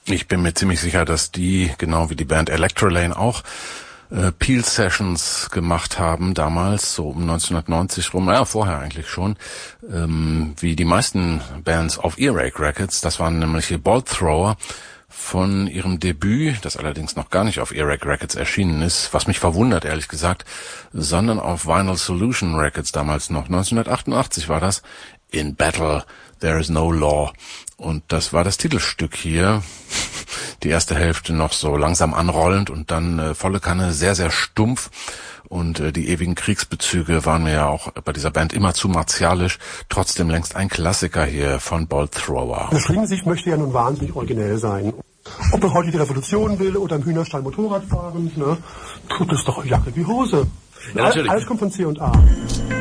Ich bin mir ziemlich sicher, dass die, genau wie die Band Electrolane auch, Peel Sessions gemacht haben, damals, so um 1990 rum, vorher eigentlich schon, wie die meisten Bands auf Earache Records. Das waren nämlich die Bolt Thrower von ihrem Debüt, das allerdings noch gar nicht auf Earache Records erschienen ist, was mich verwundert, ehrlich gesagt, sondern auf Vinyl Solution Records damals noch. 1988 war das, In Battle There Is No Law. Und das war das Titelstück hier. Die erste Hälfte noch so langsam anrollend und dann volle Kanne, sehr, sehr stumpf. Und die ewigen Kriegsbezüge waren mir ja auch bei dieser Band immer zu martialisch. Trotzdem längst ein Klassiker hier von Bolt Thrower. Das Schlingensicht möchte ja nun wahnsinnig originell sein. Ob man heute die Revolution will oder im Hühnerstall Motorrad fahren, ne, tut es doch Jacke wie Hose. Ja, natürlich. Alles kommt von C&A.